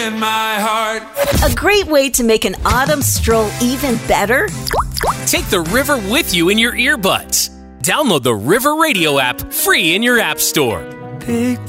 in my heart. A great way to make an autumn stroll even better? Take the river with you in your earbuds. Download the River Radio app free in your app store. Big